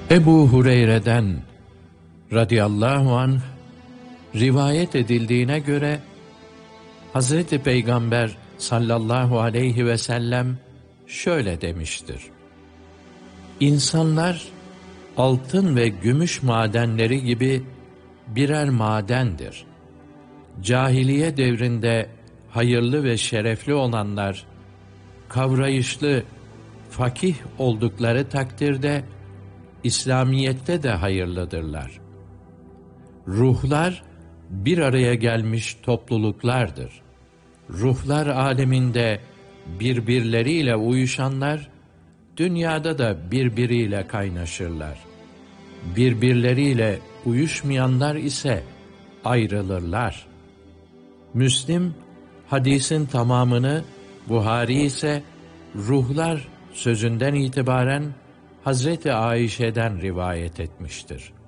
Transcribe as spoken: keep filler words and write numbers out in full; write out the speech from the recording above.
Ebu Hureyre'den radıyallahu anh rivayet edildiğine göre Hazreti Peygamber sallallahu aleyhi ve sellem şöyle demiştir: İnsanlar altın ve gümüş madenleri gibi birer madendir. Cahiliye devrinde hayırlı ve şerefli olanlar, kavrayışlı, fakih oldukları takdirde İslamiyet'te de hayırlıdırlar. Ruhlar bir araya gelmiş topluluklardır. Ruhlar aleminde birbirleriyle uyuşanlar, dünyada da birbiriyle kaynaşırlar. Birbirleriyle uyuşmayanlar ise ayrılırlar. Müslim, hadisin tamamını, Buhari ise ruhlar sözünden itibaren Hazreti Ayşe'den rivayet etmiştir.